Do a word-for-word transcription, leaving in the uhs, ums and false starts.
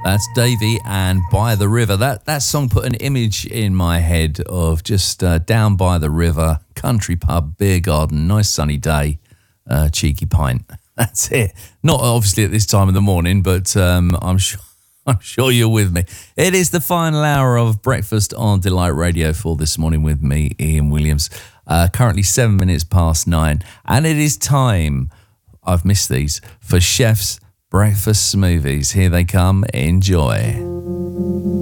That's Davey and By the River. That that song put an image in my head of just uh, down by the river, country pub, beer garden, nice sunny day, uh, cheeky pint. That's it. Not obviously at this time of the morning, but um, I'm sure I'm sure you're with me. It is the final hour of Breakfast on Delight Radio for this morning with me, Ian Williams. Uh, currently seven minutes past nine, and it is time. I've missed these for Chef's Breakfast Smoothies. Here they come. Enjoy.